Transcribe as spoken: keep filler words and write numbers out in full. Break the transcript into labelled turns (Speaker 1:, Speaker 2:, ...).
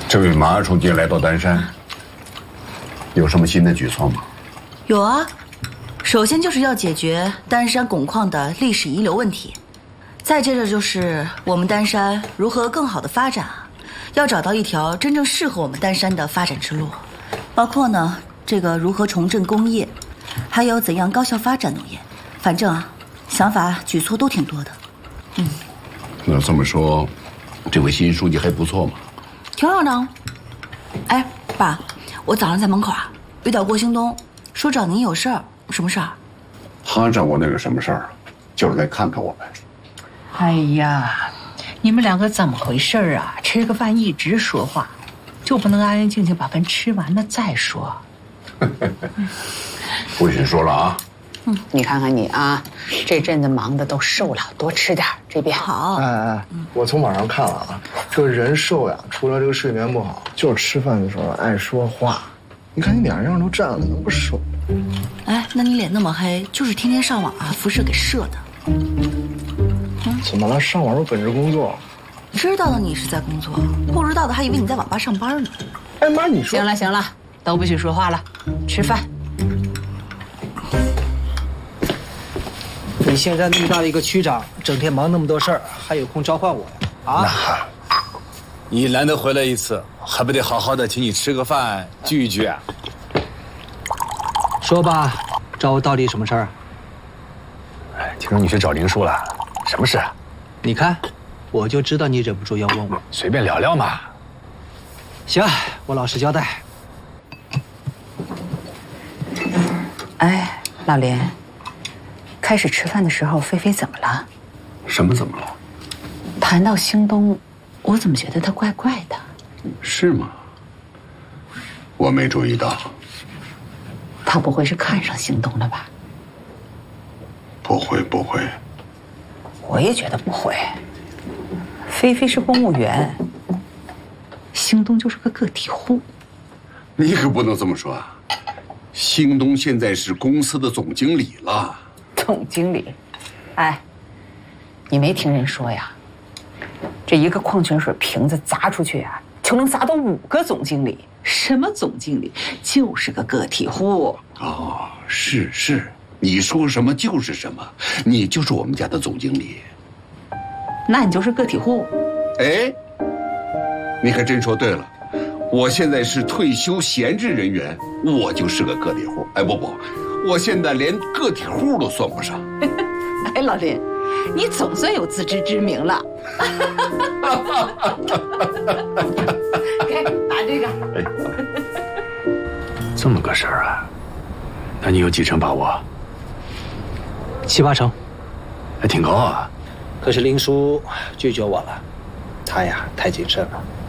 Speaker 1: 这位马书记来到丹山，有什么新的举措吗？
Speaker 2: 有啊，首先就是要解决丹山汞矿的历史遗留问题，再接着就是我们丹山如何更好的发展啊，要找到一条真正适合我们丹山的发展之路，包括呢这个如何重振工业，还有怎样高效发展农业，反正啊想法举措都挺多的。嗯，
Speaker 1: 那这么说，这位新书记还不错嘛？
Speaker 2: 挺好的。哎，爸，我早上在门口啊遇到郭兴东，说找您有事儿，什么事儿？
Speaker 1: 他找我那个什么事儿，就是来看看我们。
Speaker 3: 哎呀，你们两个怎么回事啊？吃个饭一直说话，就不能安安静静把饭吃完了再说？
Speaker 1: 不许说了啊！
Speaker 3: 嗯，你看看你啊，这阵子忙的都瘦了，多吃点。这边
Speaker 2: 好。
Speaker 4: 哎哎，我从网上看了啊，这人瘦呀，除了这个睡眠不好，就是吃饭的时候爱说话。你看你脸上都占了，能不瘦？
Speaker 2: 哎，那你脸那么黑，就是天天上网啊，辐射给射的。
Speaker 4: 怎么了？上网有本职工作。
Speaker 2: 知道的你是在工作，不知道的还以为你在网吧上班呢。
Speaker 4: 哎妈，你说
Speaker 3: 行了行了，都不许说话了，吃饭。
Speaker 5: 你现在那么大的一个区长，整天忙那么多事儿，还有空召唤我呀？啊？
Speaker 6: 你难得回来一次，还不得好好的请你吃个饭，聚一聚啊？
Speaker 5: 说吧，找我到底什么事儿？
Speaker 6: 哎，听说你去找林叔了，什么事啊？
Speaker 5: 你看，我就知道你忍不住要问我，
Speaker 6: 随便聊聊嘛。
Speaker 5: 行，我老实交代。
Speaker 3: 哎，老林，开始吃饭的时候，菲菲怎么了？
Speaker 1: 什么怎么了？
Speaker 3: 谈到兴东，我怎么觉得他怪怪的？
Speaker 1: 是吗？我没注意到。
Speaker 3: 他不会是看上兴东了吧？
Speaker 1: 不会不会。
Speaker 3: 我也觉得不会。菲菲是公务员，兴东就是个个体户。
Speaker 1: 你可不能这么说啊！兴东现在是公司的总经理了。
Speaker 3: 总经理，哎，你没听人说呀？这一个矿泉水瓶子砸出去啊，就能砸到五个总经理。什么总经理，就是个个体户。
Speaker 1: 哦，是是，你说什么就是什么，你就是我们家的总经理。
Speaker 3: 那你就是个体户。
Speaker 1: 哎，你可真说对了，我现在是退休闲置人员，我就是个个体户。哎，不不，我现在连个体户都算不上。
Speaker 3: 哎，老林，你总算有自知之明了。给，拿这个。
Speaker 6: 哎，这么个事儿啊？那你有几成把握？
Speaker 5: 七八成，
Speaker 6: 还挺高啊。
Speaker 5: 可是林叔拒绝我了，他呀太谨慎了。